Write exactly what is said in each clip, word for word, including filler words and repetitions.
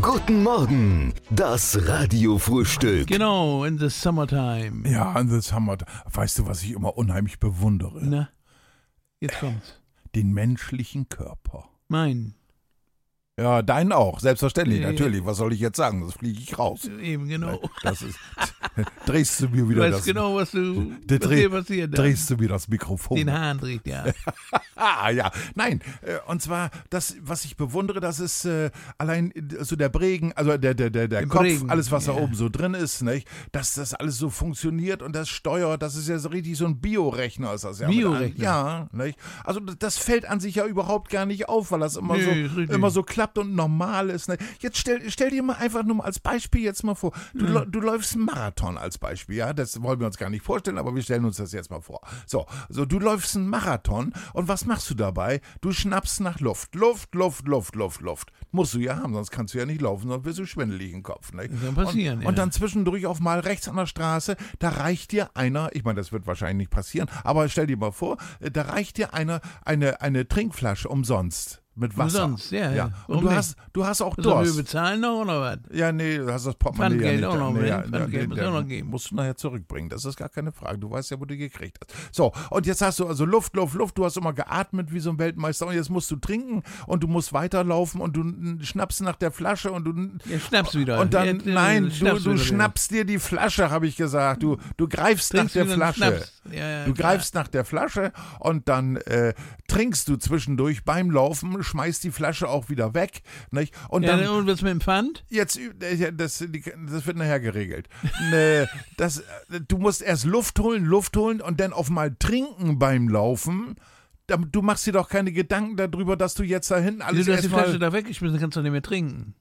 Guten Morgen, das Radiofrühstück. Genau, in the summertime. Ja, in the summertime. Weißt du, was ich immer unheimlich bewundere? Na, jetzt kommt's. Den menschlichen Körper. Mein. Ja, deinen auch, selbstverständlich, Ja, ja. natürlich. Was soll ich jetzt sagen? Das fliege ich raus. Eben, genau. Das ist, drehst du mir Du wieder weißt das, genau, was du, da was dreh, dir passiert. da. drehst du mir das Mikrofon. Den Hahn dreht, ja. Ah, ja. Nein, äh, und zwar, das, was ich bewundere, das ist äh, allein äh, so der Bregen, also der, der, der, der Im Kopf, Bregen, alles, was ja. da oben so drin ist, nicht? Dass das alles so funktioniert und das steuert, das ist ja so richtig so ein Biorechner, ist das ja. mit Biorechner? einem- Ja, nicht? Also das fällt an sich ja überhaupt gar nicht auf, weil das immer, Nee, ist so, richtig. immer so klappt und normal ist. Nicht? Jetzt stell, stell dir mal einfach nur mal als Beispiel jetzt mal vor, du, Hm. lau- du läufst einen Marathon als Beispiel, ja, das wollen wir uns gar nicht vorstellen, aber wir stellen uns das jetzt mal vor. So, so du läufst einen Marathon und was machst du dabei? Du schnappst nach Luft, Luft, Luft, Luft, Luft, Luft. Musst du ja haben, sonst kannst du ja nicht laufen, sonst wirst du schwindelig im Kopf. Nicht? Das kann passieren, und, ja. und dann zwischendurch auf mal rechts an der Straße, da reicht dir einer, ich meine, das wird wahrscheinlich nicht passieren, aber stell dir mal vor, äh, da reicht dir einer eine, eine Trinkflasche umsonst. Mit Wasser. Umsonst, ja, ja. Und Warum du nicht? hast, du hast auch Sollen wir Durst. bezahlen noch oder was? Ja, nee, du hast das Portemonnaie Pfandgeld ja nicht. auch noch, nee, ne? ja, Pfandgeld muss nee, auch noch der geben. musst du nachher zurückbringen, das ist gar keine Frage. Du weißt ja, wo du gekriegt hast. So, und jetzt hast du also Luft, Luft, Luft, du hast immer geatmet wie so ein Weltmeister und jetzt musst du trinken und du musst weiterlaufen und du n- schnappst nach der Flasche und du... Ja, schnappst wieder. Und dann, Jetzt, äh, nein, du, schnappst du wieder. schnappst dir die Flasche, habe ich gesagt. Du, du greifst Trinkst nach der wieder einen Flasche. Schnaps. Ja, ja, Du klar. greifst nach der Flasche und dann äh, trinkst du zwischendurch beim Laufen, schmeißt die Flasche auch wieder weg. Nicht? Und Ja, dann, und was mit dem Pfand? jetzt, äh, das, die, das wird nachher geregelt. Ne, das, äh, du musst erst Luft holen, Luft holen und dann auf mal trinken beim Laufen. Da- Du machst dir doch keine Gedanken darüber, dass du jetzt da hinten alles Wieso, du hast die Flasche erstmal... da weggeschmissen, kannst du nicht mehr trinken.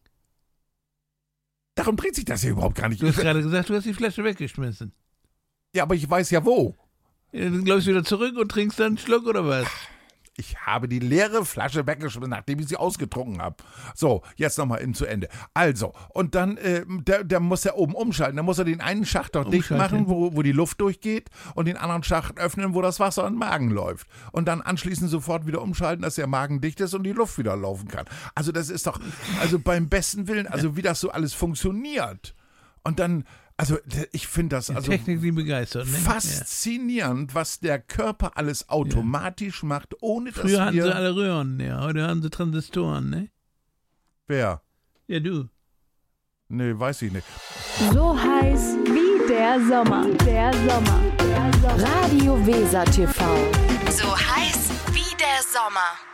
Darum dreht sich das hier überhaupt gar nicht. Du hast gerade gesagt, du hast die Flasche weggeschmissen. Ja, aber ich weiß ja wo. Ja, dann läufst du wieder zurück und trinkst dann einen Schluck oder was? Ich habe die leere Flasche weggeschmissen, nachdem ich sie ausgetrunken habe. So, jetzt nochmal zu Ende. Also, und dann, äh, der, der muss ja oben umschalten. Dann muss er den einen Schacht doch dicht Umschalten. machen, wo, wo die Luft durchgeht, und den anderen Schacht öffnen, wo das Wasser in den Magen läuft. Und dann anschließend sofort wieder umschalten, dass der Magen dicht ist und die Luft wieder laufen kann. Also, das ist doch, also beim besten Willen, also wie das so alles funktioniert. Und dann, also, ich finde das, also. Technik, die begeistert, ne? Ja. Faszinierend, was der Körper alles automatisch macht, ohne dass Früher hatten wir... sie alle Röhren, ja. Heute haben sie Transistoren, ne? Wer? Ja, du. Nee, weiß ich nicht. So heiß wie der Sommer. Der Sommer. Der Sommer. Radio Weser T V. So heiß wie der Sommer.